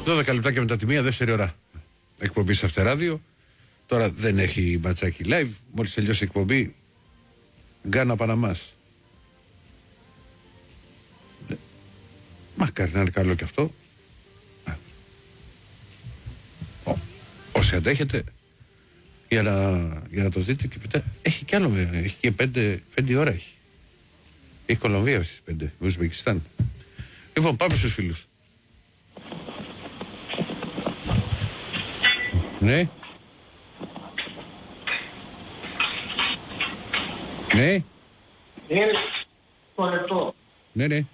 12 λεπτάκια μετά τη μία, δεύτερη ώρα εκπομπή σε Αυτεράδιο. Τώρα δεν έχει ματσάκι live. Μόλις τελειώσει η εκπομπή, Γκάνα Παναμάς. Μακάρι να είναι καλό και αυτό. Όσοι αντέχετε, για να το δείτε και μετά. Έχει κι άλλο, έχει και 5 ώρα έχει. Έχει Κολομβία στις 5, με Ουσμπεκιστάν. Λοιπόν, πάμε στους φίλους. Ναι. Ναι. Κορεκτό. Ναι, ναι.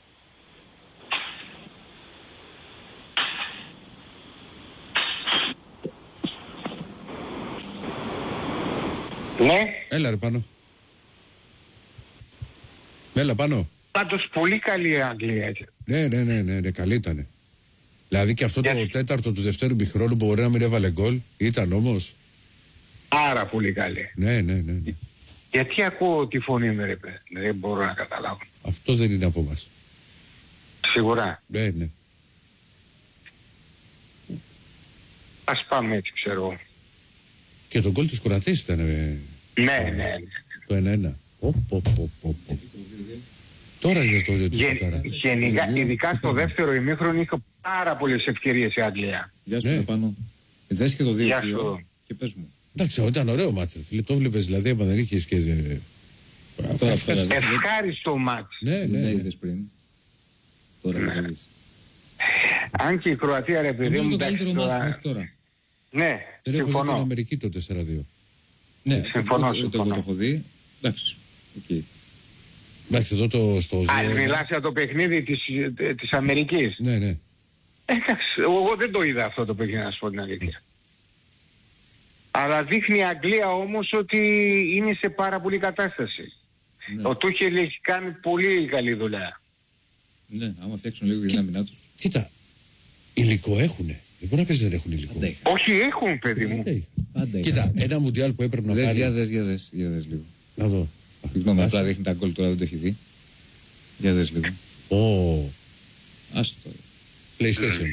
Ναι. Έλα ρε πάνω. Έλα πάνω. Πάντως πολύ καλή η Αγγλία. Ναι, καλή ήτανε. Δηλαδή και αυτό το τέταρτο του δευτέρου μηχρόνου που μπορεί να μην έβαλε γκολ, ήταν όμως. Πάρα πολύ καλή. Ναι. Γιατί ακούω τη φωνή μου, ρε παιδί, δεν μπορώ να καταλάβω. Αυτό δεν είναι από μας. Σίγουρα. Ναι. Ας πάμε έτσι, ξέρω. Και το γκολ της Κροατίας ήταν. Ναι. Το 1-1. Τώρα είδες το τώρα. Γενικά, ειδικά στο δεύτερο ημίχρονο είχε πάρα πολλές ευκαιρίες η Αγγλία. Γεια σου, πάνω. Δες και το 2-2 και πες μου. Εντάξει, ήταν ωραίο μάτσο, φίλε. Το βλέπεις δηλαδή, άμα δεν είχες και. Ευχάριστο μάτς. Ναι. Δεν είδες πριν. Τώρα ναι. Αν και η Κροατία, ρε παιδί μου. Είναι το καλύτερο μάτς μέχρι τώρα. Ναι, δεν έχω δει την Αμερική το 4-2. Ναι, συμφωνώ. Το έχω δει. Εντάξει, εκεί. Εντάξει, εδώ στο. Αν μιλάς για το παιχνίδι της Αμερικής. Ναι. Εντάξει, εγώ δεν το είδα αυτό το παιχνίδι, να σου πω την αλήθεια. Αλλά δείχνει η Αγγλία όμως ότι είναι σε πάρα πολύ κατάσταση. Ναι. Ο Τούχελ έχει κάνει πολύ καλή δουλειά. Ναι, άμα φτιάξουν λίγο την άμυνά τους. Κοίτα, υλικό έχουνε. Δεν μπορεί να πεις δεν έχουν υλικό. Όχι, έχουν, παιδί μου. Κοίτα, ένα μουντιάλ που έπρεπε να πάρει. Για δες λίγο. Να δω. Συγγνώμη, απλά δείχνει τα γκολ τώρα, δεν το έχει δει. Για δες λίγο. Άστο τώρα. PlayStation.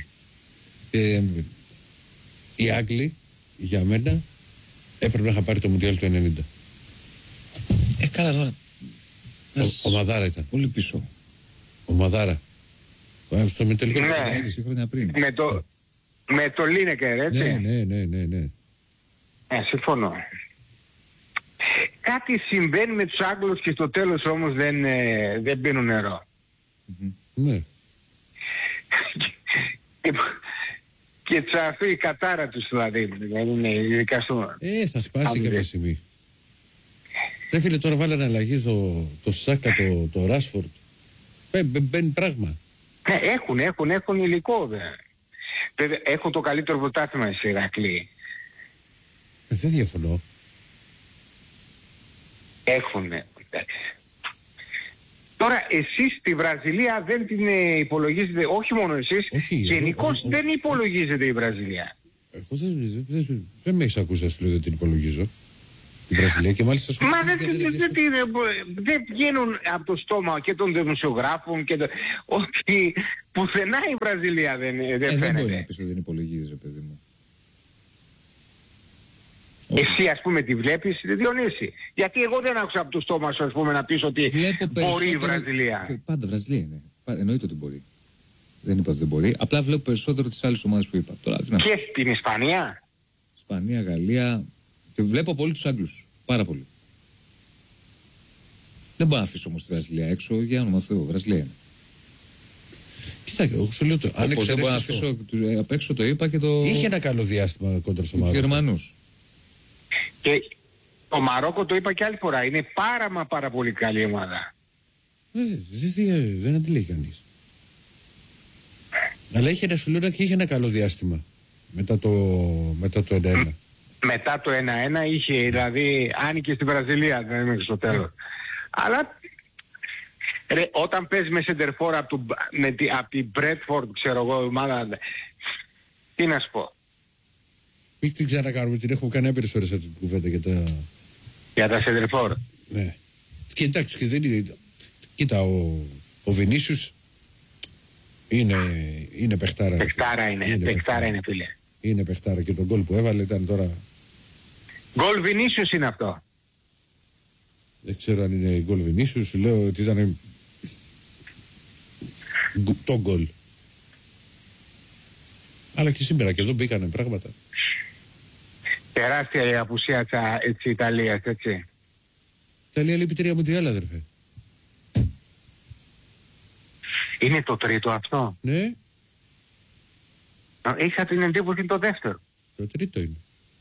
Οι Άγγλοι, για μένα, έπρεπε να είχα πάρει το μουντιάλ του 90. Καλά τώρα. Ο Μαδάρα ήταν. Πολύ πίσω. Ο Μαδάρα. Στο μετελικό χρόνια πριν. Με το Λίνεκερ, έτσι. Ναι. Συμφωνώ. Κάτι συμβαίνει με τους Άγγλους και στο τέλος όμως δεν πίνουν νερό. Ναι. Και τσαφεί η κατάρα τους δηλαδή είναι ειδικά στο... θα σπάσει κάποια στιγμή. Ρε φίλε, τώρα βάλανε αλλαγή το Σάκα, το Ράσφορντ. Μπαίνει πράγμα. Έχουν υλικό βέβαια. Έχουν το καλύτερο πρωτάθλημα σε Ηρακλή. Δεν διαφωνώ. Έχουν. Τώρα εσείς στη Βραζιλία δεν την υπολογίζετε, όχι μόνο εσείς, γενικώς δεν υπολογίζετε η Βραζιλία. Εγώ δεν με έχεις ακούσει να σου λέω δεν την υπολογίζω. Η Βραζιλία και μάλιστα σου... Μα δεν βγαίνουν από το στόμα και των δημοσιογράφων και ότι πουθενά η Βραζιλία δεν φαίνεται. Δεν μπορεί να πεις ότι δεν υπολογίζεις, ρε παιδί μου. Εσύ ας πούμε τη βλέπεις, Διονύση. Γιατί εγώ δεν άκουσα από το στόμα σου, ας πούμε, να πεις ότι μπορεί η Βραζιλία. Πάντα Βραζιλία είναι. Εννοείται ότι μπορεί. Δεν είπα ότι δεν μπορεί. Απλά βλέπω περισσότερο τις άλλες ομάδες που είπα. Τώρα, και στην Ισπανία. Ισπανία, Γαλλία. Και βλέπω πολύ τους Άγγλους. Πάρα πολύ. Δεν μπορώ να αφήσω όμως τη Βραζιλία έξω, για όνομα Θεού. Βραζιλία είναι. Κοίτα, εγώ σου λέω το. Αν δεν μπορώ να αφήσω απ' έξω, το είπα και το. Είχε ένα καλό διάστημα κόντρα στο Μαρόκο. Τους Γερμανούς. Και το Μαρόκο το είπα και άλλη φορά. Είναι πάρα πολύ καλή ομάδα. Δεν αντιλέγει κανείς. Αλλά είχε να σου λέω και είχε ένα καλό διάστημα μετά το 1-1. Μετά το 1-1 είχε, δηλαδή άνοιγε στη Βραζιλία, δεν είμαι στο τέλος. Αλλά ρε, όταν παίζει με σεντερφόρ από την Μπρέτφορντ, ξέρω εγώ, ομάδα, τι να σου πω. Μην την ξανακάνουμε, την έχουμε κάνει άπειρες φορές αυτή την κουβέντα για τα σεντερφόρ. Ναι. Και εντάξει, και δεν είναι. Κοίτα, ο Βινίσιους είναι Είναι παιχτάρα. Παιχτάρα είναι φίλε. Είναι παιχτάρα και τον γκολ που έβαλε ήταν τώρα. Γκολ Βινίσιους είναι αυτό. Δεν ξέρω αν είναι γκολ Βινίσιους, λέω ότι ήταν το γκολ. Αλλά και σήμερα και εδώ μπήκανε πράγματα. Τεράστια η απουσία της Ιταλίας, έτσι. Η Ιταλία λείπει 3 Μουντιάλ, αδερφέ. Είναι το τρίτο αυτό. Ναι. Είχα την εντύπωση είναι το δεύτερο. Το τρίτο είναι.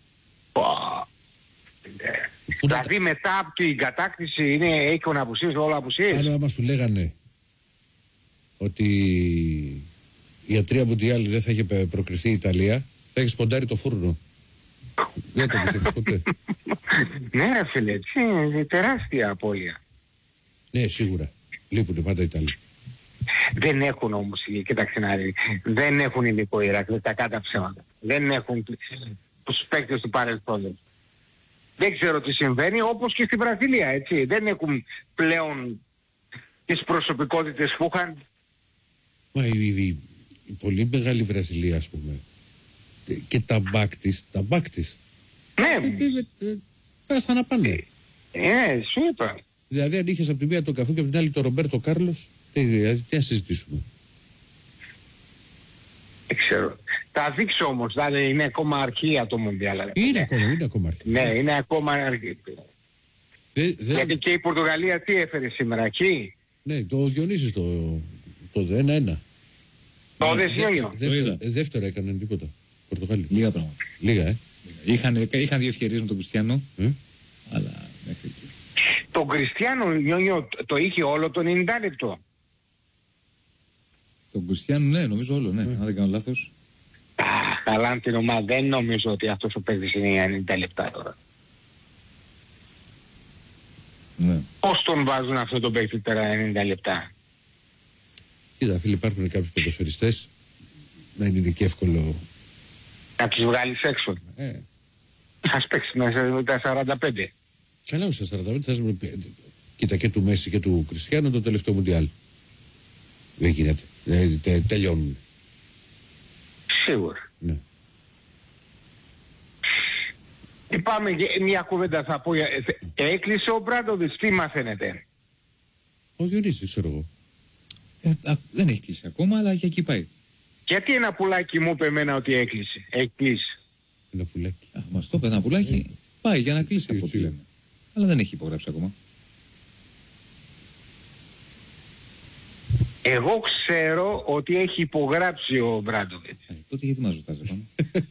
Δηλαδή μετά από την κατάκτηση έχουν απουσίες, όλα απουσίες. Άλλο άμα σου λέγανε ότι για 3 Μουντιάλ δεν θα είχε προκριθεί η Ιταλία, θα έχει σποντάρει το φούρνο. Δεν το πιστεύεις ποτέ. Ναι ρε φίλε, έτσι είναι τεράστια απώλεια. Ναι, σίγουρα. Λείπουνε πάντα οι Ιταλοί. Δεν έχουν όμως, κοίταξε να δει, δεν έχουν υλικό Ηράκλειο, τα κάτω ψέματα. Δεν έχουν τους παίκτες του παρελθόντος. Δεν ξέρω τι συμβαίνει, όπως και στη Βραζιλία, έτσι. Δεν έχουν πλέον τις προσωπικότητες που είχαν. Μα η πολύ μεγάλη Βραζιλία, ας πούμε, και τα μπακ της. Ναι. Πέρασαν να πάνε. Σου είπα. Δηλαδή αν είχες από τη μία τον Καφού και από την άλλη τον Ρομπέρτο Κάρλος, τι να συζητήσουμε. Δεν ξέρω. Θα δείξω όμως, δηλαδή είναι ακόμα αρχεία το Μουντιάλ. Είναι ακόμα αρχεία. Ναι, είναι ακόμα αρχεία. Γιατί και η Πορτογαλία τι έφερε σήμερα, εκεί. Ναι, το Διονύσης το 1-1. Το Δεσιόνιο. Δεύτερο έκαναν τίποτα. Πορτογαλία. Λίγα πράγματα. Λίγα, Είχαν 2 ευκαιρίες με τον Κριστιανό, αλλά μέχρι εκεί. Τον Κριστιανό Νιόνιο το είχε όλο το 90 λεπτό. Τον Κριστιανό, ναι, νομίζω όλο, ναι. Αν δεν κάνω λάθος. Καλά την ομάδα, δεν νομίζω ότι αυτός ο παίκτης είναι 90 λεπτά τώρα. Ναι. Πώς τον βάζουν αυτό τον παίκτη τώρα 90 λεπτά. Κοίτα φίλοι, υπάρχουν κάποιοι ποδοσφαιριστές, δεν είναι και εύκολο. Να τους βγάλεις έξω. Ας παίξει με τα 45. Καλά, στα 45 θες, κοίτα και του Μέση και του Κριστιανό το τελευταίο Μουντιάλ. Δεν γίνεται. Τελειώνουν. Σίγουρα. Ναι. Πάμε μια κουβέντα θα πω. Έκλεισε ο Μπράντοβιτς, τι μαθαίνετε. Ο Διονύσης, ξέρω εγώ. Δεν έχει κλείσει ακόμα, αλλά και εκεί πάει. Γιατί ένα πουλάκι μου είπε εμένα ότι έκλεισε. Έχει κλείσει. Ένα πουλάκι. Μας το είπε ένα πουλάκι. Πάει για να κλείσει από ό,τι λέμε. Αλλά δεν έχει υπογράψει ακόμα. Εγώ ξέρω ότι έχει υπογράψει ο Μπράντοβιτς. Τότε γιατί μας ρωτάς πάνω.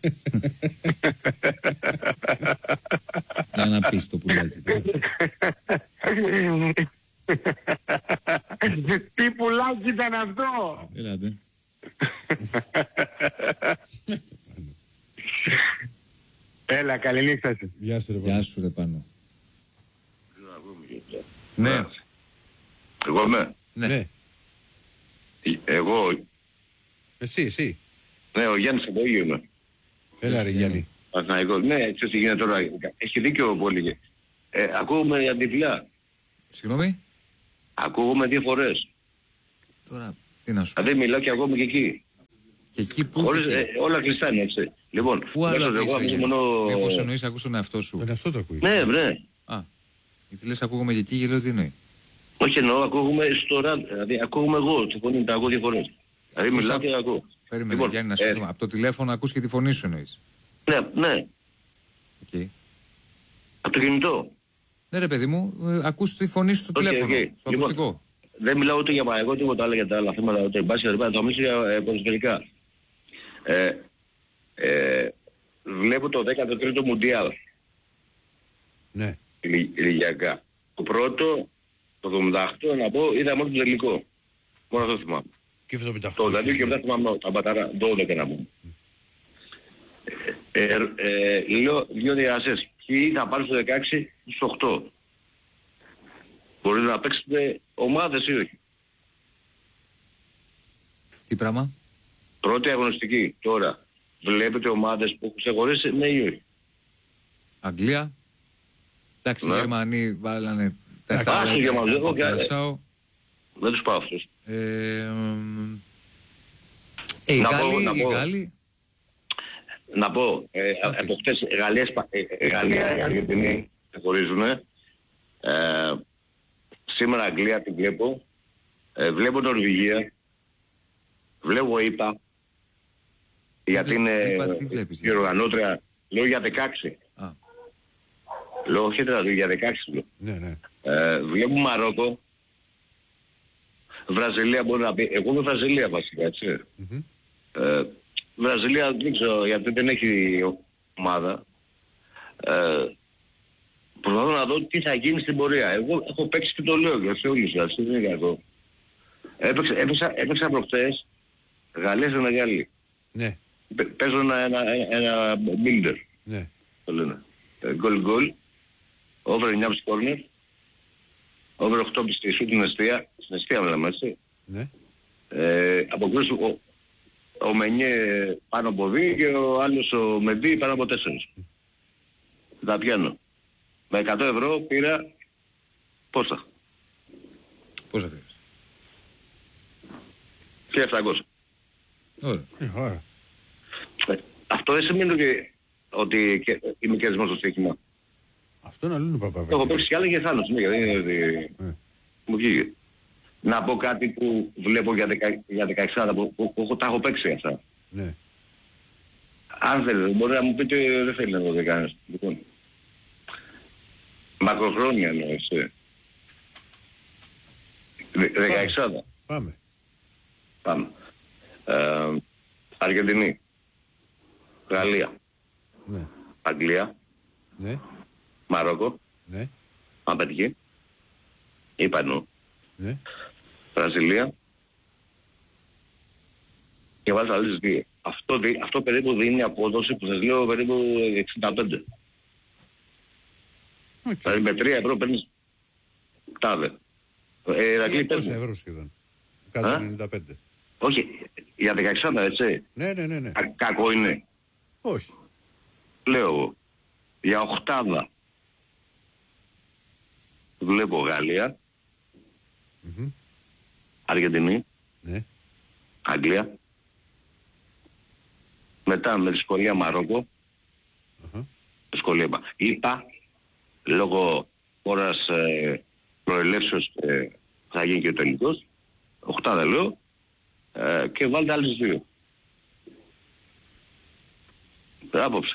Για να πεις το πουλάκι. Τι πουλάκι ήταν αυτό. Ελάτε. Έλα, καληνύχτα σου. Γεια σου ρε πάνω. Ναι. Εγώ είμαι. Ναι. Εγώ. Εσύ. Ναι, ο Γιάννης από Αίγυο είμαι. Έλα ρε Γιάννη. Παναθηναϊκός. Ναι, ξέρεις τι γίνεται τώρα. Έχει δίκιο πολύ. Ακούγουμε αντιπλά. Συγγνώμη. Ακούγουμε 2 φορές. Τώρα, τι να σου Δηλαδή μιλάω και ακόμη και εκεί. Και εκεί που... Όλα κλειστά είναι, έτσι. Λοιπόν, πού άλλο εγώ μόνο... Μήπως εννοείς ακούς τον εαυτό σου. Τον εαυτό το ακούει. Ναι. Γιατί λες ακούγομαι και εκεί και λέω τι εννοεί. Όχι εννοώ, ακούγουμε στο ράδιο. Δηλαδή ακούγουμε εγώ, τη φωνή τα ακούω 2 φορές. Δηλαδή μιλάω και ακούω. Περίμενε Λοιπόν, Γιάννη να σου δούμε. Από το τηλέφωνο ακούς και τη φωνή σου εννοείς. Ναι. Okay. Από το κινητό. Ναι ρε παιδί μου, ακούς τη φωνή σου στο τηλέφωνο, στο ακουστικό. Λοιπόν, δεν μιλάω ούτε για μαγικό, τίποτα άλλο για τα άλλα θέματα, ούτε μπάση και θα μιλήσω για ποδοσφαιρικά. Βλέπω το 13ο Μουντιάλ. Ναι. Ηλικιακά. Το πρώτο, το 78, να πω, είδα μόνο το τελικό. Μόνο αυτό θυμάμαι. Και 78. Το 82 και μετά θυμάμαι τα μπατάρα, 12 να πούμε. Λέω 2 διασές. Ποιοι θα πάρουν στο 16, στο 8. Μπορείτε να παίξετε ομάδες ή όχι. Τι πράγμα? Πρώτη αγωνιστική. Τώρα, βλέπετε ομάδες που έχουν ξεχωρίσει, ναι ή όχι. Αγγλία. Εντάξει, οι Γερμανοί βάλανε 4. Δεν τους πάω αυτούς. Οι Να πω- Γάλλοι. Να πω, από χτες Γαλλία και Αργεντινή χωρίζουνε. Σήμερα Αγγλία την βλέπω. Βλέπω Νορβηγία. Βλέπω ΙΠΑ. Γιατί είναι ΙΠΑ τι βλέπεις, η οργανώτρια. Λέω για 16. Α. Λέω όχι για 16 λέω. Ναι, ναι. Βλέπω Μαρόκο. Βραζιλία μπορεί να πει. Εγώ είμαι Βραζιλία βασικά, έτσι. Βραζιλία δεν ξέρω γιατί δεν έχει ομάδα. Προσπαθώ να δω τι θα γίνει στην πορεία. Εγώ έχω παίξει και το λέω για σε όλους σας, δεν είναι κακό. Έπαιξα προχτές Γαλλία-Σενεγάλη. Ναι, Παίζω ένα builder, ναι. το λένε. Goal, over 9,5 corner, over 8,5 στη σου την αιστεία, στην αιστεία μιλάμε έτσι. Ναι. Αποκλείσει ο Μενιέ πάνω από 2 και ο άλλος ο Μεντί πάνω από 4. Τα πιάνω. Με 100 ευρώ πήρα πόσα. Πόσα θέλεις? 1.700. Ωραία. Ωραία. Αυτό δεν σημαίνει ότι είμαι κερδισμένος στο στοίχημα. Αυτό είναι αλλού είναι παπά. Έχω παίξει κι άλλα και θάνος. Δεν είναι ότι μου βγήκε. Να πω κάτι που βλέπω για 16 που τα έχω παίξει αυτά. Ναι. Αν θέλετε, μπορεί να μου πείτε δεν θέλει να το δει κανένας. Λοιπόν, μακροχρόνια εννοώ, έτσι. 16. Πάμε. Πάμε. Αργεντινή. Γαλλία. Ναι. Αγγλία. Ναι. Μαρόκο. Ναι. Αν πετυχεί. Είπανο. Ναι. Βραζιλία. Και βάζω άλλες 2. Αυτό περίπου δίνει απόδοση που σας λέω περίπου 65. Δηλαδή με 3 ευρώ παίρνεις τάδε. Ρακλή, πες 200 μου. ευρώ σχεδόν. 195. Όχι, για 16 έτσι. Ναι, ναι, ναι, ναι. Κακό είναι. Όχι. Λέω εγώ. Για 8 βλέπω Γαλλία, Αργεντινή, Ναι. Αγγλία. Μετά με δυσκολία Μαρόκο. Δυσκολία είπα, λόγω χώρας προελεύσεως θα γίνει και ο τελικός. 8 λέω. Και βάλτε άλλες 2. Άποψε.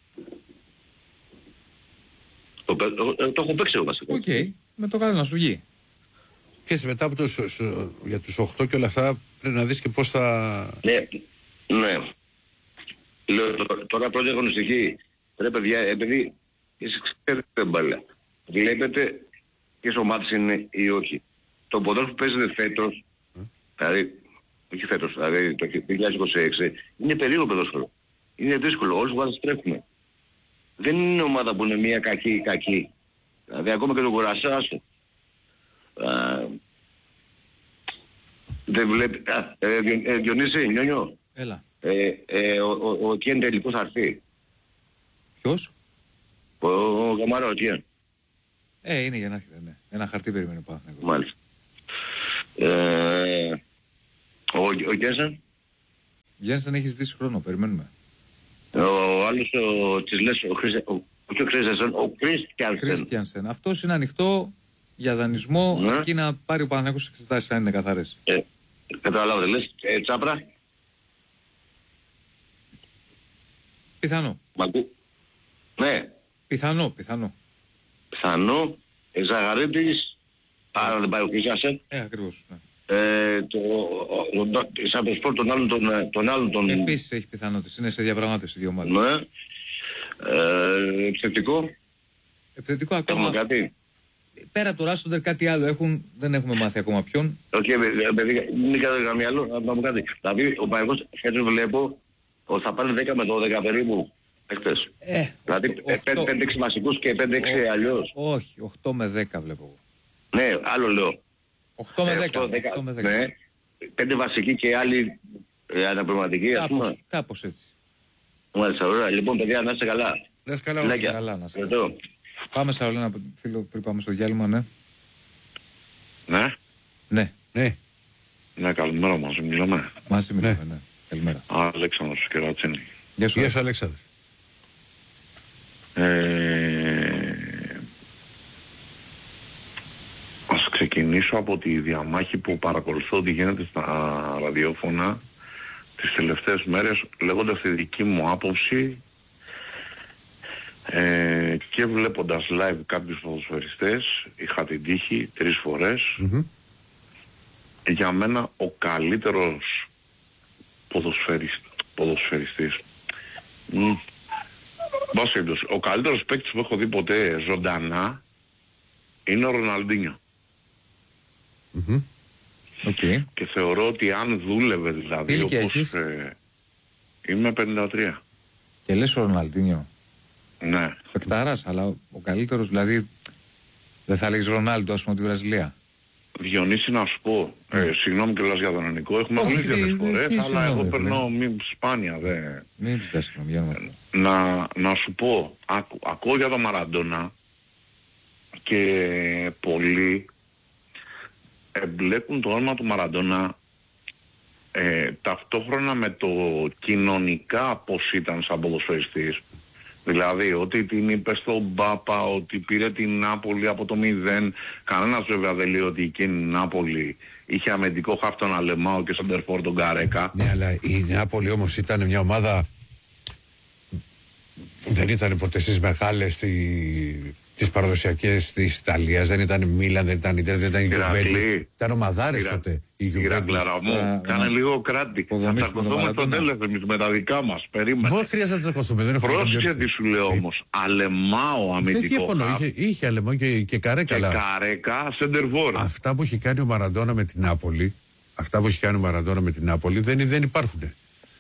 Το έχω παίξει εγώ βασικά. Οκ. Με το καλό να σου βγει. Και εσύ μετά από για τους 8 και όλα αυτά πρέπει να δεις και πώς θα... Ναι, ναι. Λέω τώρα πρώτη αγωνιστική. Ρε παιδιά, επειδή εσείς ξέρετε μπάλα. Βλέπετε ποιες ομάδες είναι ή όχι. Το ποδόσφαιρο που παίζετε φέτος, δηλαδή, όχι φέτος, δηλαδή το 2026, είναι περίεργο ποδόσφαιρο. Είναι δύσκολο, όλους βάζεις τρέχουμε. Δεν είναι ομάδα που είναι μία κακή. Δηλαδή ακόμα και το Κουρασάσο. Δεν βλέπει... Διονύση, Νιόνιο. Έλα. Ο Τιέν τελικός θα έρθει. Ποιος? Ο Γαμάρα ο Τιέν. Είναι για να έρχεται, ναι. Ένα χαρτί περιμένει πάνω. Μάλιστα. Ο Γκένσεν. Γιάννης έχει ζητήσει χρόνο, περιμένουμε. Ο άλλος της λες, ο Κρίστιανσεν. Αυτός είναι ανοιχτό για δανεισμό, Ναι. εκεί να πάρει ο Παναθηναϊκός εξετάσεις αν είναι καθαρές. Καταλάβετε, λες, Τσάπρα. Πιθανό. Μακού. Ναι, Πιθανό. πιθανό. Ζαγαρίτης. Άρα δεν πάει ο Κρίστιανσεν. Ακριβώς. Ναι. Σαν το σπορ τον άλλον τον... Επίσης έχει πιθανότητες. Είναι σε διαπραγμάτευση δύο ομάδες. Ναι. Επιθετικό. Επιθετικό Έχουμε ακόμα. κάτι. Πέρα από το Ράστοντερ κάτι άλλο έχουν, δεν έχουμε μάθει ακόμα ποιον. Όχι, παιδί, μην κάνετε μυαλό, να μου κάτι. Δηλαδή, ο Παναγός φέτος βλέπω ότι θα πάνε 10 με 12 περίπου παίκτες. Δηλαδή, 5-6 βασικούς και 5-6 αλλιώς. Όχι, 8 με 10 βλέπω εγώ. Ναι, άλλο λέω. 8 με 10. Ναι, 5 βασικοί και άλλοι αναπληρωματικοί, ας πούμε. Κάπως έτσι. Μάλιστα, ωραία. Λοιπόν, παιδιά, να είστε καλά. Να είσαι καλά. Φιλάκια. Καλά, να είσαι. Εδώ. Πάμε σε άλλο ένα φίλο πριν πάμε στο διάλειμμα, ναι. Ναι. Ναι. Ναι. Ναι, καλημέρα, μαζί μιλάμε. Μαζί μιλάμε, ναι. Καλημέρα. Αλέξανδρος Κερατσίνη. Γεια σου. Γεια σου, Αλέξανδρε. Ας ξεκινήσω από τη διαμάχη που παρακολουθώ ότι γίνεται στα ραδιόφωνα τις τελευταίες μέρες, λέγοντας τη δική μου άποψη και βλέποντας live κάποιους ποδοσφαιριστές. Είχα την τύχη 3 φορές. Για μένα ο καλύτερος ποδοσφαιριστής, ο καλύτερος παίκτης που έχω δει ποτέ ζωντανά είναι ο Ροναλντίνιο. Okay. Και θεωρώ ότι αν δούλευε δηλαδή όπως είμαι 53. Και λες ο Ροναλντίνιο. Ναι. Παικτάρας, αλλά ο καλύτερος, δηλαδή δεν θα λέγεις Ρονάλντο, ας πούμε, τη Βραζιλία. Διονύση, να σου πω, συγγνώμη κιόλας για τον ελληνικό, έχουμε μιλήσει πολλές φορές, αλλά εγώ περνώ σπάνια, Μην ζητάς συγγνώμη, για να σου πω, ακούω για τον Μαραντόνα και πολλοί εμπλέκουν το όνομα του Μαραντόνα ταυτόχρονα με το κοινωνικά πως ήταν σαν ποδοσφαιριστής. Δηλαδή ότι την είπε στον Μπάπα, ότι πήρε την Νάπολη από το 0. Κανένας βέβαια δεν λέει ότι εκείνη η Νάπολη είχε αμυντικό χαφ τον Αλεμάο και σεντερφόρ τον Καρέκα. Ναι, αλλά η Νάπολη όμως ήταν μια ομάδα, δεν ήταν ποτέ στις μεγάλες, τις παραδοσιακές της Ιταλίας, δεν ήταν Μίλαν, δεν ήταν Ιντερ, δεν ήταν η Γιουβέντους. Ήταν ομαδάρες τότε η Γιουβέντους. μου, κάνε λίγο κράτη. Θα τσακωθούμε στο τέλος εμείς με τα δικά μας. Περίμενε. Δεν χρειάζεται να τσακωθούμε, δεν έχω πρόσεχε τι σου λέω όμως. Αλεμάο αμυντικό. Δεν διαφωνώ, είχε Αλεμάο και Καρέκα. Και Καρέκα σεντερφόρ. Αυτά που έχει κάνει ο Μαραντόνα με την Νάπολη, δεν υπάρχουν.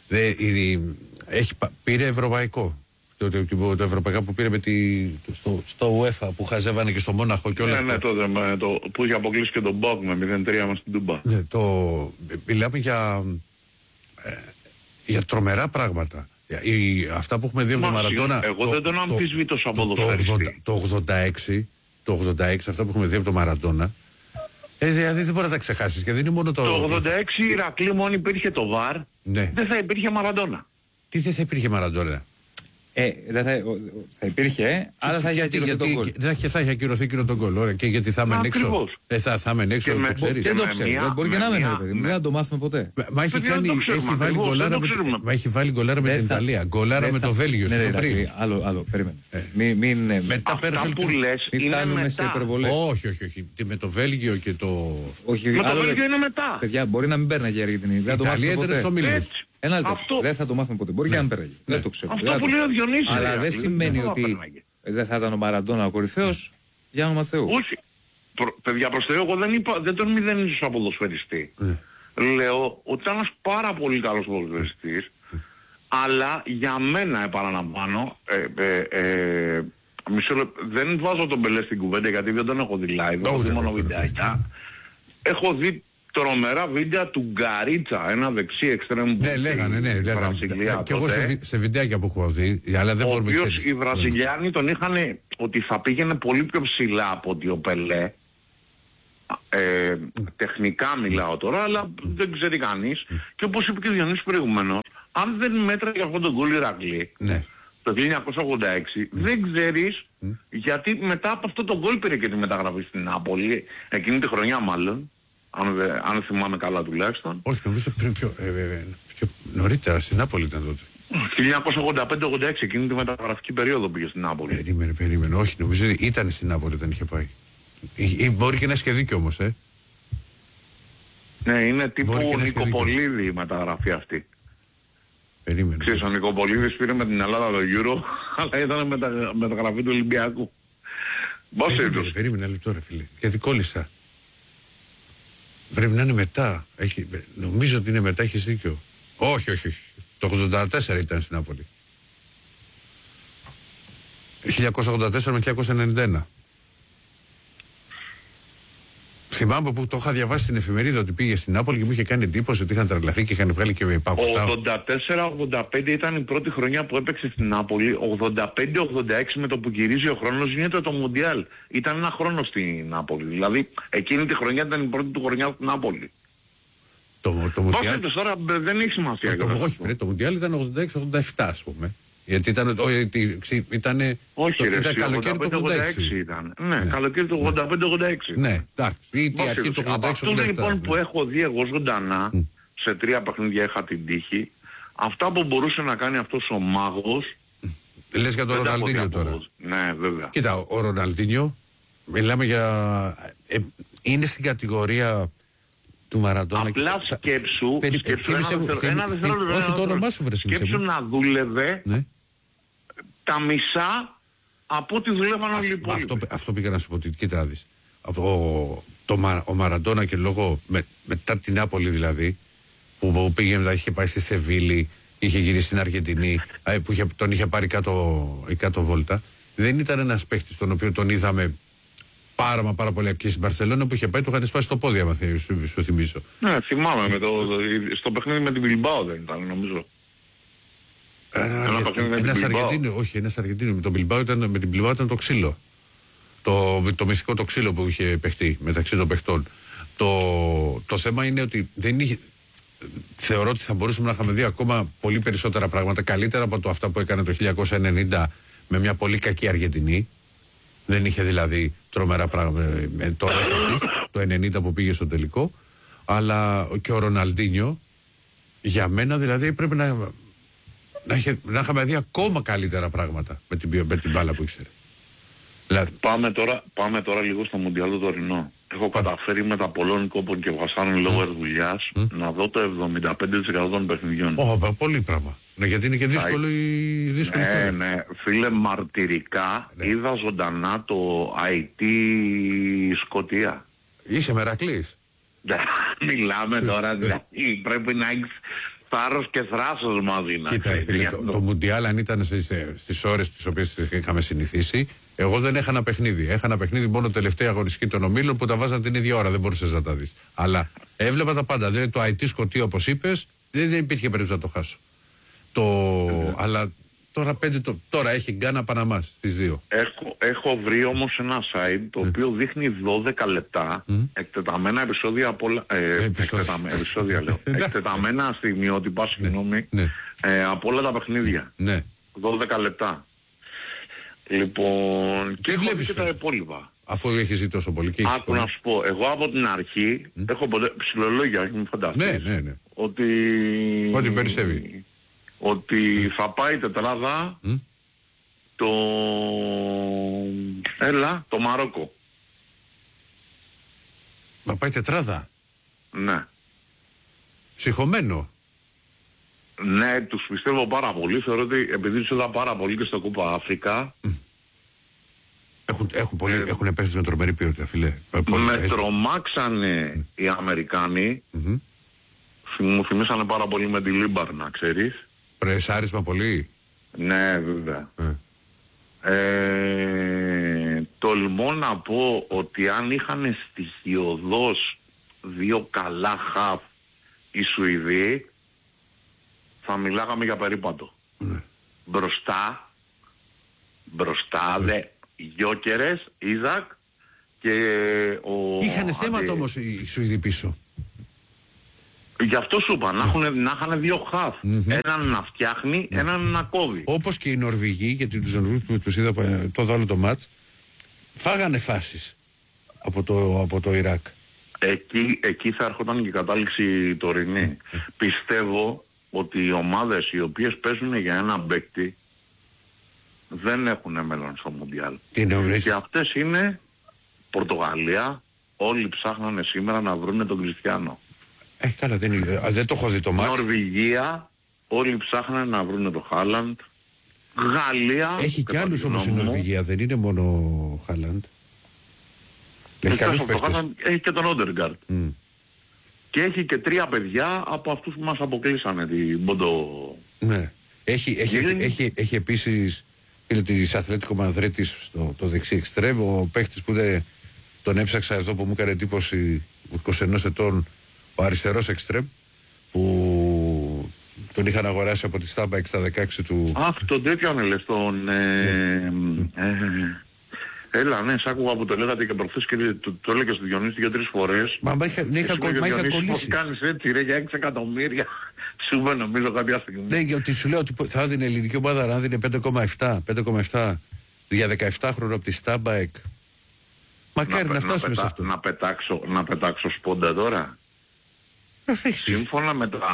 Πήρε ευρωπαϊκό. Το ευρωπαϊκό που πήρε στο UEFA που χαζεύανε και στο Μόναχο και όλα. Ναι, τότε που είχε αποκλείσει και τον Μπόκ με 0-3 μας στην Τούμπα. Ναι, μιλάμε για τρομερά πράγματα. Αυτά που έχουμε δει από τον Μαραντόνα. Εγώ δεν τον αμφισβήτω σαν ποδοσφαιριστή. Το 86, αυτά που έχουμε δει από τον Μαραντόνα. Δηλαδή δεν μπορεί να τα ξεχάσεις. Και δεν είναι μόνο το 86 η Ηρακλή μόνο υπήρχε το ΒΑΡ. Ναι. Δεν θα υπήρχε Μαραντόνα. Τι δεν θα υπήρχε Μαραντόνα? Δεν θα υπήρχε, αλλά θα είχε ακυρωθεί τον γκολ. Θα είχε ακυρωθεί εκείνο τον γκολ. Και γιατί θα έμενε έξω. Θα έμενε έξω, το ξέρεις. Δεν το ξέρω. Μπορεί και να έμενε, παιδί. Δεν θα το μάθουμε ποτέ. Μα έχει βάλει γκολάρα με την Ιταλία. Γκολάρα με το Βέλγιο. Άλλο, περίμενε. Μετά πέρασε. Μην φτάνουμε σε υπερβολές. Όχι. Με το Βέλγιο και το. Με το Βέλγιο είναι μετά. Παιδιά, μπορεί να μην παίρνει η Αργεντινή. Δεν το μάθουμε ποτέ. Ένα λεπτό. Δεν θα το μάθουμε ποτέ. Μπορεί και να μην πέραγε. Δεν το ξέρω. Αυτό που λέει ο Διονύσης. Αλλά δεν σημαίνει ότι δεν θα ήταν ο Μαραντόνα ο κορυφαίος. Για όνομα Θεού. Όχι. Παιδιά, προς Θεού, εγώ δεν τον μηδενίζω σαν ποδοσφαιριστή. Λέω ότι ήταν ένας πάρα πολύ καλός ποδοσφαιριστής. Αλλά για μένα, επαναλαμβάνω, δεν βάζω τον Πελέ στην κουβέντα γιατί δεν τον έχω δει live. Έχω δει μόνο βιντεάκια. Έχω δει τρομερά βίντεο του Γκαρίτσα, ένα δεξί εξτρέμ. Ναι, λέγανε. Και εγώ σε βιντεάκια που έχω δει, αλλά δεν μπορούμε να ξέρεις. Οι Βραζιλιάνοι τον είχαν ότι θα πήγαινε πολύ πιο ψηλά από ότι ο Πελέ. Τεχνικά μιλάω τώρα, αλλά δεν ξέρει κανείς. Και όπως είπε και ο Διονύσης προηγουμένως, αν δεν μέτραγε αυτόν τον γκολ Ηρακλή το 1986, δεν ξέρεις γιατί μετά από αυτό το γκολ πήρε και τη μεταγραφή στην Νάπολη, εκείνη τη χρονιά μάλλον. Αν θυμάμαι καλά τουλάχιστον. Όχι, νομίζω πριν πιο νωρίτερα στην Νάπολη ήταν τότε. 1985-86, εκείνη τη μεταγραφική περίοδο πήγε στην Νάπολη. Περίμενε. Όχι, νομίζω ήταν στην Νάπολη όταν είχε πάει. Μπορεί και να έχει και δίκιο όμως, Ναι, είναι τύπου Νικοπολίδη η μεταγραφή αυτή. Περίμενε. Ξέρεις, ο Νικοπολίδης πήρε με την Ελλάδα το Euro, αλλά ήταν μεταγραφή του Ολυμπιακού. Περίμενε ένα λεπτό, ρε φίλε. Γιατί κόλλησα. Πρέπει να είναι μετά. Νομίζω ότι είναι μετά, έχεις δίκιο. Όχι. Το 84 ήταν στην Νάπολη. 1984 με 1991. Θυμάμαι που το είχα διαβάσει στην εφημερίδα ότι πήγε στην Νάπολη και μου είχε κάνει εντύπωση ότι είχαν τρελαθεί και είχαν βγάλει και με παγωτά. 84-85 ήταν η πρώτη χρονιά που έπαιξε στην Νάπολη. 85-86 με το που γυρίζει ο χρόνος γίνεται το Μουντιάλ. Ήταν ένα χρόνο στην Νάπολη. Δηλαδή εκείνη τη χρονιά ήταν η πρώτη του χρονιά στην Νάπολη. Το Μουντιάλ. Τώρα δεν έχει σημασία. Όχι, το Μουντιάλ ήταν 86-87, ας πούμε. Γιατί ήταν καλοκαίρι του 86. Ήταν. Ναι, καλοκαίρι του 85-86. Ναι, εντάξει. Ή τη αρχή του 86-87. Από αυτούς λοιπόν που έχω δει εγώ ζωντανά, σε 3 παιχνίδια είχα την τύχη, αυτά που μπορούσε να κάνει αυτός ο μάγος. Λες για τον Ροναλντίνιο τώρα. Ναι, βέβαια. Κοίτα, ο Ροναλντίνιο, μιλάμε για... είναι στην κατηγορία του Μαραντόνα. Απλά σκέψου ένα δευτερόλεπτο. Σκέψου να δούλευε τα μισά από ό,τι δουλεύαν όλοι οι υπόλοιποι. Αυτό πήγα να σου πω. Κοίτα, δεις. Ο Μαραντόνα και λόγω μετά την Νάπολη δηλαδή, που πήγε μετά, είχε πάει στη Σεβίλη, είχε γυρίσει στην Αργεντινή, που τον είχε πάρει κάτω βόλτα. Δεν ήταν ένας παίχτης τον οποίο τον είδαμε πάρα πολύ. Και στην Μπαρσελόνα που είχε πάει, του είχαν σπάσει το πόδι, άμα σου θυμίζω. Ναι, θυμάμαι. Στο παιχνίδι με την Μπιλμπάο δεν ήταν, νομίζω. Ένας Αργεντίνο, όχι, ένας Αργεντίνο. Με την Μπιλμπάο ήταν το ξύλο. Το μυστικό το ξύλο που είχε παιχτεί μεταξύ των παιχτών. Το θέμα είναι ότι δεν είχε. Θεωρώ ότι θα μπορούσαμε να είχαμε δει ακόμα πολύ περισσότερα πράγματα, καλύτερα από αυτά που έκανε το 1990 με μια πολύ κακή Αργεντινή. Δεν είχε δηλαδή τρομερά πράγματα τώρα το 90 που πήγε στο τελικό. Αλλά και ο Ροναλντίνιο, για μένα δηλαδή πρέπει να είχαμε δει ακόμα καλύτερα πράγματα με την μπάλα που ήξερε. Δηλαδή. Πάμε τώρα λίγο στο Μουντιάλ το τωρινό. Έχω καταφέρει με τα πολλών κόπων και βασάνων λόγω δουλειάς να δω το 75% των παιχνιδιών. Πολύ πράγμα. Ναι, γιατί είναι και δύσκολη ιστορία. Ναι. Φίλε, μαρτυρικά είδα ζωντανά το IT Σκωτία. Είσαι Μερακλής. Μιλάμε τώρα, δηλαδή πρέπει να έχεις θάρρος και θράσος μαζί να. Κοίτα, φίλε, το Μουντιάλ αν ήταν στις ώρες τις οποίες είχαμε συνηθίσει, εγώ δεν έχανα παιχνίδι. Έχανα παιχνίδι μόνο τελευταία αγωνιστική των ομίλων που τα βάζαν την ίδια ώρα, δεν μπορούσες να τα δεις. Αλλά έβλεπα τα πάντα. Δηλαδή το IT Σκωτία, όπως είπες, δεν υπήρχε περίπτωση να το χάσω. Αλλά τώρα έχει Γκάνα Παναμά στις 2. Έχω βρει όμως ένα site το οποίο δείχνει 12 λεπτά εκτεταμένα επεισόδια από όλα. Επεισόδια λέω. Εκτεταμένα στιγμιότυπα, συγγνώμη, από όλα τα παιχνίδια. 12 λεπτά. Λοιπόν, και βλέπεις και τα υπόλοιπα. Αφού έχεις δει τόσο πολύ. Άκου να σου πω, εγώ από την αρχή έχω ψιλολόγια, όχι μου φανταστείς. Ναι. Ότι περισσεύει. Ότι θα πάει τετράδα το Μαρόκο. Θα πάει τετράδα. Ναι. Ψυχωμένο. Ναι, τους πιστεύω πάρα πολύ. Θεωρώ ότι επειδή τους είδα πάρα πολύ και στο Κούπα Αφρικά. Έχουν πέσει με τρομερή ποιότητα, φίλε. Με τρομάξανε οι Αμερικάνοι. Μου θυμίσανε πάρα πολύ με τη Λίμπαρ, να ξέρεις. Πρεσάρισμα πολύ. Ναι, βέβαια. Τολμώ να πω ότι αν είχαν στοιχειοδός 2 καλά χαφ οι Σουηδοί, θα μιλάγαμε για περίπατο. Μπροστά δε Γιόκερες, Ιζακ και ο... Είχανε θέματα όμως οι Σουηδοί πίσω. Γι' αυτό σου είπα, να είχαν 2 χαφ. Έναν να φτιάχνει, έναν να κόβει. Όπως και οι Νορβηγοί, γιατί τους Νορβηγούς τους είδα το άλλο το μάτς, φάγανε φάσεις από το Ιράκ. Εκεί θα έρχονταν και η κατάληξη τωρινή. Πιστεύω ότι οι ομάδες οι οποίες παίζουν για ένα παίκτη δεν έχουν μέλλον στο Μουντιάλ. Και αυτές είναι Πορτογαλία, όλοι ψάχνανε σήμερα να βρούνε τον Κριστιάνο. Καλά, δεν το έχω δει το μάτς. Νορβηγία, όλοι ψάχνανε να βρούνε τον Χάλαντ. Γαλλία... Έχει κι άλλους όμως η Νορβηγία, δεν είναι μόνο ο Χάλαντ. Έχει καλούς παίκτες. Έχει και τον Όντεργαρντ. Και έχει και 3 παιδιά από αυτούς που μας αποκλείσανε την Ποντο... Ναι. Έχει επίσης της Αθλέτικο Μαδρίτης το δεξί εξτρέμ, ο παίκτης που τον έψαξα εδώ που μου έκανε εντύπωση 21 ετών, ο αριστερός εξτρέμ που τον είχαν αγοράσει από τη Στάμπα στα 16 του... Αχ, τον τέτοιον λες, τον... Έλα, ναι, σ' άκουγα που το λέγατε και προχθές και το έλεγε στο Διονύση 2-3 φορές. Μα είχα κολλήσει. Πώς κάνεις έτσι ρε, για 6 εκατομμύρια. Σου είπε νομίζω κάποια στιγμή. Ναι, γιατί σου λέω ότι θα έδινε η ελληνική ομάδα να δίνει 5,7 για 17 χρόνια από τη Στάμπαεκ. Μακάρι να φτάσουμε σε αυτό. Να πετάξω σπόντα τώρα. Σύμφωνα με τα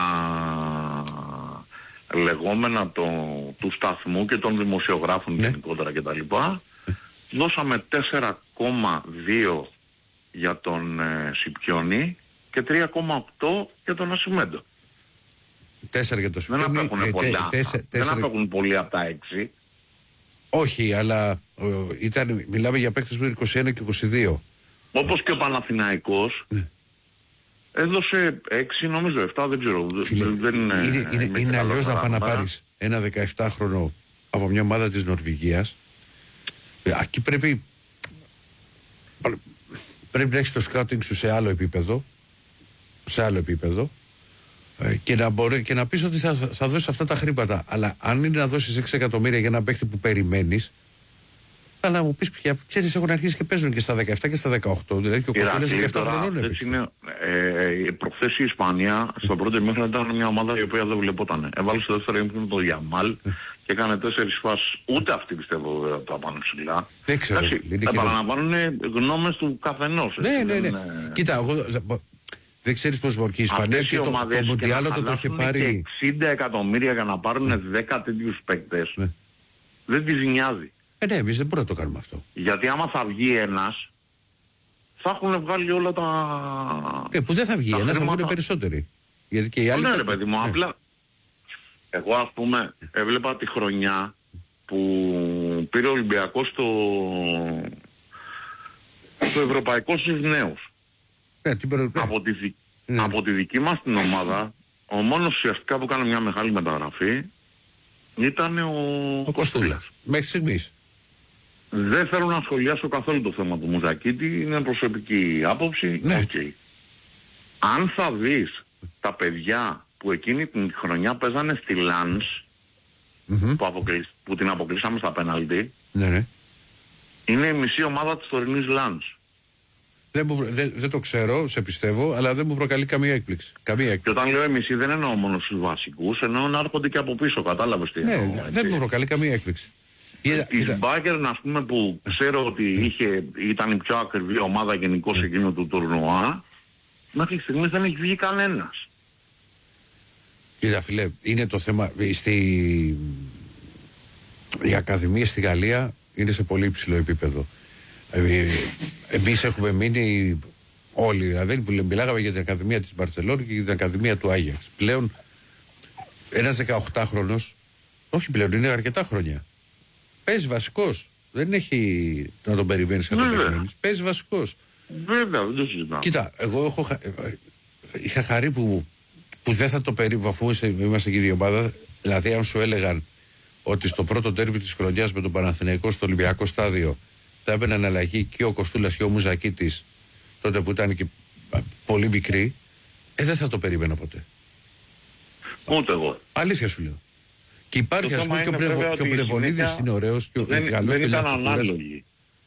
λεγόμενα του σταθμού και των δημοσιογράφων γενικότερα κτλ. Δώσαμε 4,2 για τον Σιπιόνι και 3,8 για τον Ασημέντο. 4 για τον Σιπιόνι. Δεν απέχουν πολύ από τα 6. Όχι, αλλά μιλάμε για παίκτες που είναι 21 και 22. Όπως και ο Παναθηναϊκός. Έδωσε 6 νομίζω, 7 δεν ξέρω. Είναι αλλιώς να πάει να πάρεις ένα 17χρονο από μια ομάδα της Νορβηγίας. Εκεί πρέπει να έχεις το σκάουτινγκ σου σε άλλο επίπεδο και να πεις ότι θα δώσεις αυτά τα χρήματα. Αλλά αν είναι να δώσεις 6 εκατομμύρια για ένα παίκτη που περιμένεις, θα να μου πεις πια, ξέρεις, έχουν αρχίσει και παίζουν και στα 17 και στα 18. Δηλαδή και ο Κωνσταντίνος 17 χρονών έπαιξε. Προχθές η Ισπανία στο πρώτο ημίχρονο ήταν μια ομάδα η οποία δεν βλεπόταν. Έβαλε στο δεύτερο ημίχρονο το Γιαμάλ και έκανε 4 φάσεις. Ούτε αυτοί πιστεύω τα πάνε ψηλά. Δεν ξέρω. Επαναλαμβάνουν γνώμες του καθενός. Ναι. Κοίτα, εγώ δεν ξέρεις πώς μπορεί και η Ισπανία και το Μουντιάλο το είχε πάρει 60 εκατομμύρια για να πάρουν 10 τέτοιους παίκτες. Δεν τις νοιάζει. Ναι, εμείς δεν μπορούμε να το κάνουμε αυτό. Γιατί άμα θα βγει ένας, θα έχουν βγάλει όλα τα... Που δεν θα βγει ένας, θα βγουν περισσότεροι. Γιατί και οι άλλοι... Ναι ρε παιδί μου, απλά... Εγώ ας πούμε έβλεπα τη χρονιά που πήρε ο Ολυμπιακός στο Ευρωπαϊκό στους νέους. Από τη δική μας την ομάδα, ο μόνος ουσιαστικά που κάνει μια μεγάλη μεταγραφή ήταν ο Κοστούλας. Μέχρι στιγμής. Δεν θέλω να σχολιάσω καθόλου το θέμα του Μουζακίτη, είναι προσωπική άποψη. Ναι. Okay. Αν θα δεις τα παιδιά που εκείνη την χρονιά παίζανε στη Λανς, που την αποκλείσαμε στα πέναλτι, είναι η μισή ομάδα της τωρινής Λανς. Δεν το ξέρω, σε πιστεύω, αλλά δεν μου προκαλεί καμία έκπληξη. Και όταν λέω μισή δεν εννοώ μόνο στους βασικούς, εννοώ να έρχονται και από πίσω, κατάλαβες τι εννοώ. Ναι, δεν μου προκαλεί καμία έκπληξη. Της Μπάγκερν, ας πούμε, που ξέρω ότι ήταν η πιο ακριβή ομάδα γενικώς εκείνο του τουρνουά, μέχρι στιγμής δεν έχει βγει κανένας. Κοίτα φίλε, είναι το θέμα, οι ακαδημίες στη Γαλλία είναι σε πολύ υψηλό επίπεδο. Εμείς έχουμε μείνει όλοι, δηλαδή μιλάγαμε για την Ακαδημία της Μπαρσελόνη και για την Ακαδημία του Άγιαξ. Πλέον ένας 18χρονος, όχι πλέον, είναι αρκετά χρόνια. Παίζει βασικός. Δεν έχει να τον περιμένεις και να τον περιμένεις. Παίζει βασικός. Βέβαια, δεν το συζητάω. Κοίτα, εγώ είχα χαρεί που δεν θα το περίμενα, αφού είμαστε και η δύο ομάδα. Δηλαδή, αν σου έλεγαν ότι στο πρώτο τέρμι της χρονιάς με τον Παναθηναϊκό στο Ολυμπιακό στάδιο θα έπαιρναν αλλαγή και ο Κοστούλας και ο Μουζακίτης, τότε που ήταν και πολύ μικροί, δεν θα το περίμενα ποτέ. Ούτε εγώ. Αλήθεια σου λέω. Και υπάρχει, ας πούμε, και ο Πλεβονίδης είναι ωραίος και ο καλός. Δεν ήταν ανάλογοι.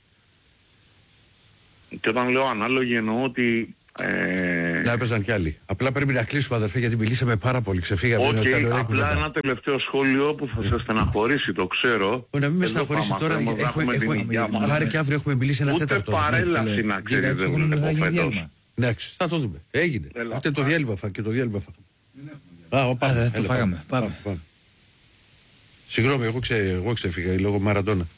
Και όταν λέω ανάλογοι εννοώ ότι... Να έπαιζαν κι άλλοι. Απλά πρέπει να κλείσουμε, αδερφέ, γιατί μιλήσαμε πάρα πολύ. Ξεφύγαμε. Απλά ένα τελευταίο σχόλιο που θα σε στεναχωρήσει, το ξέρω. Να μην με στεναχωρήσει τώρα. Πάρε και αύριο έχουμε μιλήσει ένα τέταρτο. Ούτε παρέλαση να ξέρει δεν βλέπω φέτος. Ναι, θα το δούμε. Έγινε. Ούτε το διάλειμμα φάγαμε. Το φάγαμε. Πάμε. Συγγνώμη, εγώ ξεφύγα λόγω Μαραντόνα.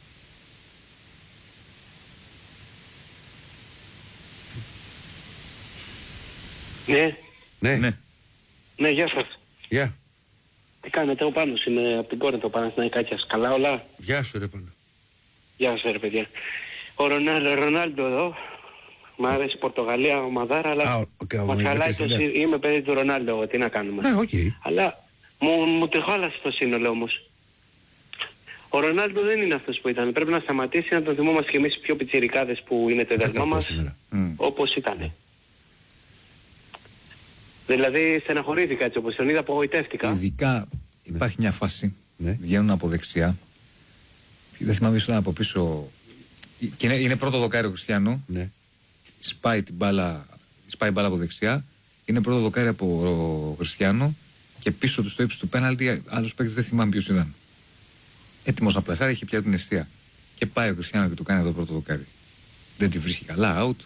Ναι, γεια σας. Γεια. Τι κάνετε, ο Πάνος είμαι από την Κόρινθο, Παναθηναϊκάκιας. Καλά όλα. Γεια σου ρε Πάνο. Γεια σας ρε παιδιά. Ο Ρονάλντο εδώ. Μ' άρεσε η Πορτογαλία, ο Μαδάρα, αλλά μας χαλάει το σύνολο. Είμαι παιδί του Ρονάλντο, τι να κάνουμε. Αλλά μου τριχάλασε το σύνολο όμως. Ο Ρονάλντο δεν είναι αυτός που ήταν. Πρέπει να σταματήσει να τον θυμόμαστε κι εμείς πιο πιτσιρικάδες που είναι το δεσμό μας, όπως ήταν. Δηλαδή στεναχωρήθηκα έτσι όπως τον είδα, απογοητεύτηκα. Ειδικά υπάρχει μια φάση, βγαίνουν από δεξιά. Δεν θυμάμαι ήσουν από πίσω Και είναι πρώτο δοκάρι ο Κριστιανό. Ναι. Σπάει μπάλα από δεξιά. Είναι πρώτο δοκάρι από Κριστιανό. Και πίσω του στο ύψος του πέναλτι, άλλος παίκτης δεν θυμάμαι ποιος ήταν. Έτοιμος να πλασάρει, είχε πια την αιστεία. Και πάει ο Κριστιανό και του κάνει το πρώτο δοκάρι. Δεν τη βρίσκει καλά, out.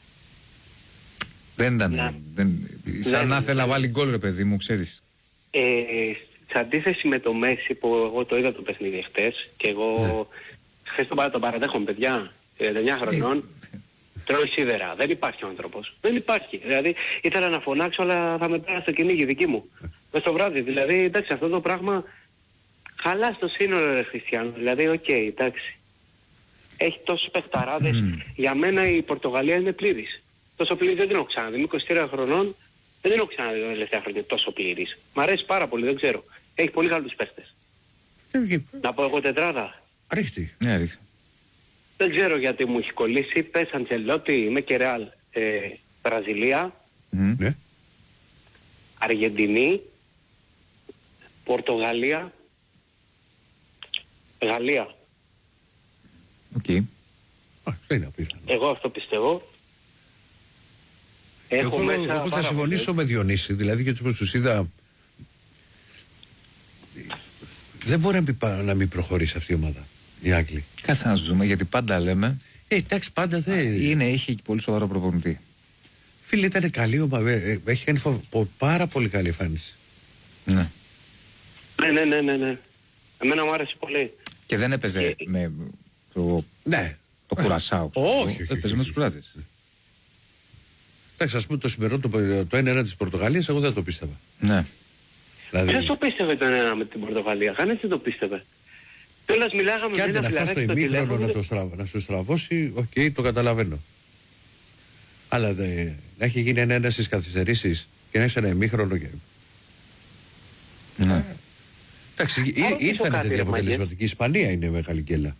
Δεν ήταν. Σαν να θέλει να βάλει γκολ, ρε παιδί μου, ξέρεις. Σε αντίθεση με το Μέση που εγώ το είδα το παιχνίδι χτες και εγώ χθες το παραδέχομαι, παιδιά, 39 χρονών. Τρώει σίδερα. Δεν υπάρχει ο άνθρωπος. Δεν υπάρχει. Δηλαδή ήθελα να φωνάξω, αλλά θα με πέρασε στο κυνήγι δική μου. Μες το βράδυ. Δηλαδή, εντάξει, αυτό το πράγμα χαλά στο σύνολο, ρε Χριστιανό. Δηλαδή, οκ, εντάξει. Έχει τόσους παιχταράδες. Για μένα η Πορτογαλία είναι πλήρης. Τόσο πλήρης δεν την έχω ξαναδεί. Είμαι 23 χρονών. Δεν την έχω ξαναδεί τα τελευταία χρόνια τόσο πλήρης. Μ' αρέσει πάρα πολύ, δεν ξέρω. Έχει πολύ καλούς παίχτες. Να πω εγώ τετράδα. Ρίχτη. Ναι, ρίχτη. Δεν ξέρω γιατί μου έχει κολλήσει. Πες Αντσελότη, είμαι και Ρεάλ. Βραζιλία, Ναι. Αργεντινή, Πορτογαλία, Γαλλία. Οκ. Δεν είναι απίθανο. Εγώ αυτό πιστεύω. Εγώ θα συμφωνήσω με Διονύση, δηλαδή και όπως τους είδα, δεν μπορεί να μην προχωρήσει αυτή η ομάδα, η Άγγλοι. Κάτσε να ζούμε, γιατί πάντα λέμε. Εντάξει, πάντα δεν. Είχε και πολύ σοβαρό προπονητή. Φίλε, ήταν καλή ομάδα. Έχει κάνει πάρα πολύ καλή εμφάνιση. Ναι. Ναι. Εμένα μου άρεσε πολύ. Και δεν έπαιζε με το Κουρασάο. Όχι. Έπαιζε με τους Κουράτες. Εντάξει, ας πούμε το σημερινό το 1-1 της Πορτογαλίας, εγώ δεν το πίστευα. Ναι. Δηλαδή... Ποιος το πίστευε το 1-1 με την Πορτογαλία? Κανένας δεν το πίστευε. Τέλος μιλάγαμε και με ένα φιλαράκι στο ημίχρονο να σου στραβώσει, οκ, το καταλαβαίνω. Αλλά να έχει γίνει ένα στις καθυστερήσεις και να έχει ένα ημίχρονο και... Ναι. Εντάξει, ήρθαν τέτοια αποτελεσματική. Η Ισπανία είναι μεγάλη γκέλα.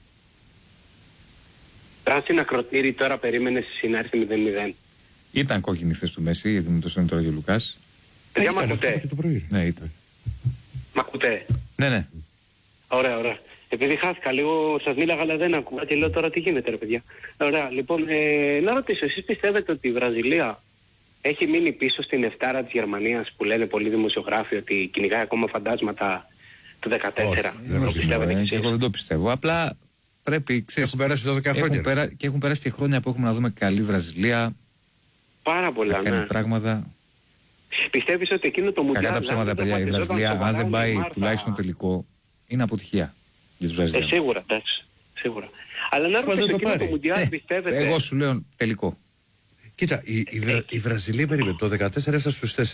Πράσινα ακροτήρι τώρα περίμενε να έρθει 0-0. Ήταν κόκκινη χθες του Μέση, γιατί μου το στέλνει τώρα και ο Λουκάς. Παιδιά, μ' ακούτε? Ναι, ήταν. Μ' ακούτε? Ναι. Ωραία. Επειδή χάθηκα λίγο, σας μίλαγα αλλά δεν ακούγα και λέω τώρα τι γίνεται ρε παιδιά. Ωραία, λοιπόν, να ρωτήσω, εσείς πιστεύετε ότι η Βραζιλία έχει μείνει πίσω στην εφτάρα της Γερμανίας που λένε πολλοί δημοσιογράφοι ότι κυνηγάει ακόμα φαντάσματα του 14? Εγώ δεν το πιστεύω, απλά πρέπει, ξέρεις, έχουν περάσει 12 χρόνια. Και έχουν περάσει και χρόνια που έχουμε να δούμε καλή Βραζιλία. Πάρα πολλά, κάνει πράγματα. Πιστεύεις ότι εκείνο το Μουντιάλ... Κακά τα ψέματα, παιδιά, η Βραζιλία, αν δεν πάει τουλάχιστον τελικό, είναι αποτυχία για τους Βραζιλιάνους. Σίγουρα, εντάξει, σίγουρα. Αλλά να ρωτήσω εκείνο το Μουντιάλ, πιστεύετε... Εγώ σου λέω τελικό. Κοίτα, η Βραζιλία περίμενε, το 14 έφτασε στους 4.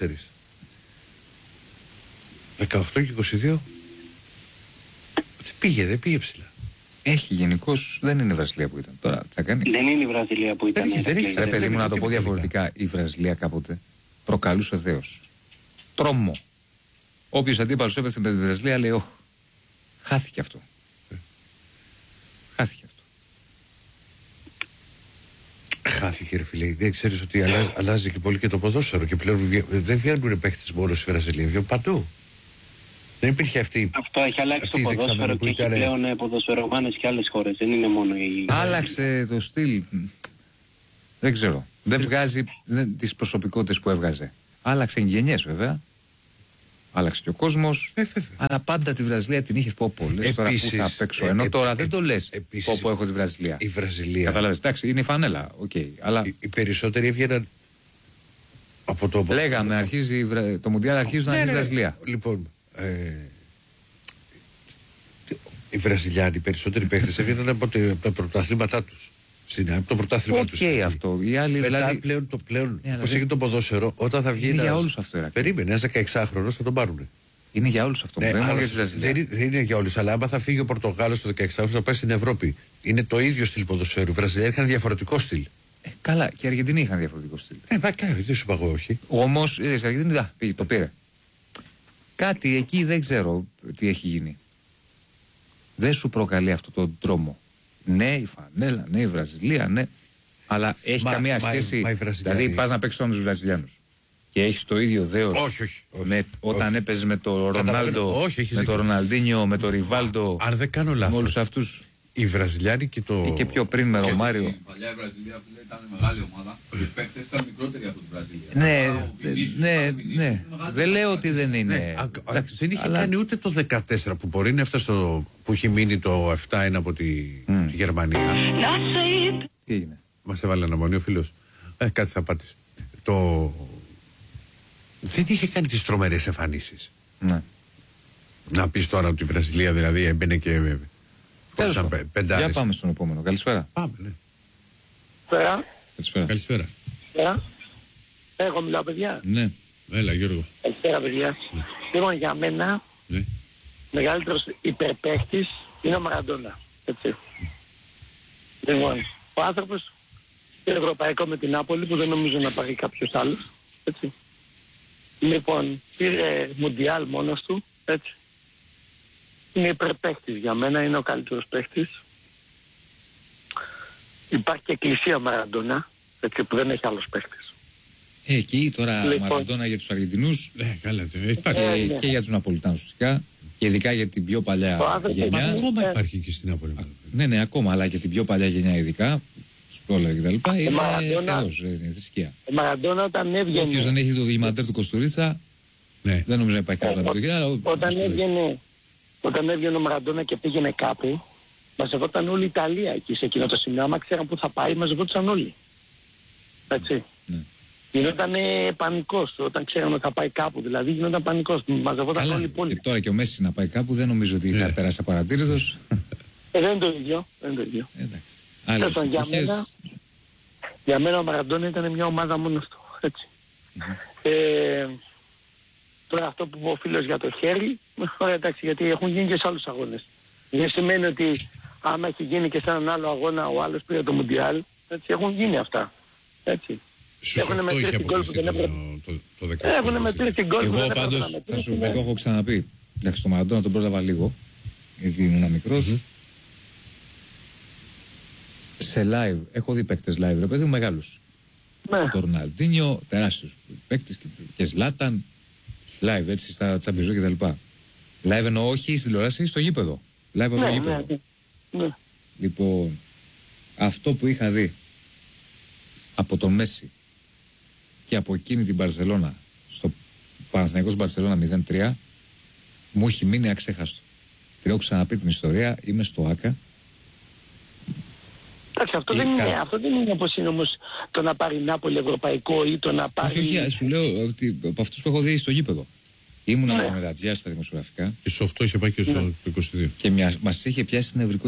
18 και 22. Δεν πήγε ψηλά. Έχει γενικώς, δεν είναι η Βραζιλία που ήταν. Τώρα θα κάνει. Δεν είναι η Βραζιλία που ήταν. Δεν παιδί μου να το πω διαφορετικά. Η Βραζιλία κάποτε προκαλούσε δέος. Τρόμο. Όποιος αντίπαλος έπεθε με τη Βραζιλία λέει όχι. Χάθηκε αυτό. Χάθηκε ρε φίλε. Δεν ξέρεις ότι αλλάζει και πολύ και το ποδόσφαιρο και πλέον δεν βγαίνουν παίχτες μόνο στη Βραζιλία, βγαίνουν παντού. Δεν υπήρχε αυτή. Αυτό έχει αλλάξει το ποδόσφαιρο και έχει πλέον ποδοσφαιρομάνες και άλλες χώρες. Δεν είναι μόνο η... Άλλαξε το στυλ. Δεν ξέρω. Δεν βγάζει τις προσωπικότητες που έβγαζε. Άλλαξε γενιές βέβαια. Άλλαξε και ο κόσμος. Αλλά πάντα τη Βραζιλία την είχες πω λες τώρα που θα παίξω. Ενώ τώρα δεν το λες πω έχω τη Βραζιλία. Η Βραζιλία. Καταλάβες. Εντάξει, είναι η φανέλα. Okay, αλλά... Οι περισσότεροι έβγαιναν από το... Λέγαμε, αρχίζει, το Μουντιάλ αρχίζει να είναι η Βραζιλία. Λοιπόν, οι Βραζιλιάνοι, οι περισσότεροι παίχτες έβγαιναν από τα πρωταθλήματά τους. Από το πρωτάθλημα τους. Αυτό. Οι άλλοι, μετά δηλαδή... πλέον πώς έγινε το ποδόσφαιρο, όταν θα βγει είναι για όλους αυτό. Περίμενε, ένας 16χρονος θα τον πάρουν. Είναι για όλους αυτό. Δεν είναι για όλους, αλλά άμα θα φύγει ο Πορτογάλος το 16χρονος θα πάει στην Ευρώπη. Είναι το ίδιο στυλ ποδοσφαίρου. Οι Βραζιλιάνοι είχαν διαφορετικό στυλ. Καλά, και οι Αργεντινοί είχαν διαφορετικό στυλ. Δεν σου είπα εγώ, όχι. Όμως η Αργεντινή το πήρε. Κάτι εκεί δεν ξέρω τι έχει γίνει. Δεν σου προκαλεί αυτό το τρόμο. Ναι, η φανέλα, ναι, η Βραζιλία, ναι. Αλλά έχει καμία σχέση. Δηλαδή πας να παίξεις με τους Βραζιλιάνους και έχεις το ίδιο δέος. Όχι. Όταν έπαιζες με τον Ρονάλντο, με τον Ροναλντίνιο, με τον Ριβάλντο. Αν δεν κάνω λάθος. Με όλους αυτούς. οι Βραζιλιάνοι και το... Και πιο πριν με Ρωμάριο. Η παλιά Βραζιλία ήταν μεγάλη ομάδα. Οι παίκτες ήταν μικρότεροι από την Βραζιλία. Ναι. Δεν λέω ότι δεν είναι. Δεν είχε κάνει ούτε το 14 που μπορεί να έφτασε που έχει μείνει το 7-1 από τη Γερμανία. Τι έγινε? Μας έβαλε αναμονή ο φίλος. Κάτι θα πάτησε. Δεν είχε κάνει τις τρομερές εμφανίσεις. Ναι. Να πεις τώρα ότι η Βραζιλία δηλαδή έμπαινε και... Για πάμε στον επόμενο. Καλησπέρα. Πάμε, ναι. Καλησπέρα. Εγώ μιλάω, παιδιά. Ναι. Έλα, Γιώργο. Καλησπέρα, παιδιά. Λοιπόν, για μένα, μεγαλύτερος υπερπαίχτης είναι ο Μαραντόνα. Έτσι. Λοιπόν, ο άνθρωπος πήρε ευρωπαϊκό με την Νάπολη που δεν νομίζω να πάρει κάποιος άλλος. Έτσι. Λοιπόν, πήρε μουντιάλ μόνος του. Έτσι. Είναι υπερπαίχτης για μένα, είναι ο καλύτερος παίχτης. Υπάρχει και εκκλησία Μαραντόνα, έτσι, που δεν έχει άλλος παίχτης. Εκεί τώρα Μαραντόνα για τους Αργεντινούς, καλά, και για τους Ναπολιτάνους φυσικά, και ειδικά για την πιο παλιά γενιά. Ακόμα υπάρχει και στην Νάπολη. Ναι, ακόμα, αλλά και την πιο παλιά γενιά ειδικά, Σπόλα και τα λοιπά, είναι θεός, είναι θρησκεία. Ο Μαραντόνα όταν έβγαινε... Όποιος δεν έχει το διαμαντέρ του Κοστουρίτσα, δεν νομίζω να υπάρχει κάποιο από το χέρι. Όταν έβγαινε ο Μαραντόνα και πήγαινε κάπου, μαζευόταν όλη η Ιταλία εκεί σε εκείνο το σημείο. Άμα ξέραν πού θα πάει, μαζευόταν όλοι. Έτσι. Ναι. Γινόταν πανικός όταν ξέραν ότι θα πάει κάπου. Δηλαδή γινόταν πανικός. Μαζευόταν όλη η πόλη. Και τώρα και ο Μέση να πάει κάπου δεν νομίζω ότι θα πέρασε απαρατήρητος. Δεν είναι το ίδιο. Εντάξει. Για μένα ο Μαραντόνα ήταν μια ομάδα μόνος του. Έτσι. Τώρα αυτό που είπε ο φίλος για το χέρι, ωραία, εντάξει, γιατί έχουν γίνει και σε άλλους αγώνες. Δεν σημαίνει ότι άμα έχει γίνει και σε έναν άλλο αγώνα ο άλλος πήρε το Μουντιάλ, έτσι, έχουν γίνει αυτά. Έτσι. Έχουν μετρήσει την γκολ που δεν έπρεπε. Έχουν μετρήσει την γκολ που δεν έπρεπε. Εγώ πάντως θα σου πω, το έχω ξαναπεί. Εντάξει, το Μαραντόνα τον πρόλαβα λίγο, γιατί ήμουν μικρός. Σε live, έχω δει παίκτες live, ρε παιδί μου, μεγάλους. Το Ροναλντίνιο, τεράστιους παίκτες και Ζλάταν. Live, έτσι, στα τσαμπιζό και τα λοιπά. Live εννοώ όχι στην τηλεόραση, στο γήπεδο. Live από το γήπεδο. Ναι. Λοιπόν, αυτό που είχα δει από τον Μέση και από εκείνη την Μπαρσελόνα, στο Παναθηναϊκός Μπαρσελόνα 0-3, μου έχει μείνει αξέχαστο. Την έχω ξαναπεί την ιστορία, είμαι στο ΆΚΑ. Εντάξει, αυτό δεν είναι όπως είναι όμως το να πάρει Νάπολη ευρωπαϊκό ή το να πάρει... Όχι, σου λέω ότι από αυτούς που έχω δει στο γήπεδο. Ήμουνα με τα μετατζιά στα δημοσιογραφικά. Και στις 8 είχε πάει και στο 22. Και μας είχε πιάσει νευρικό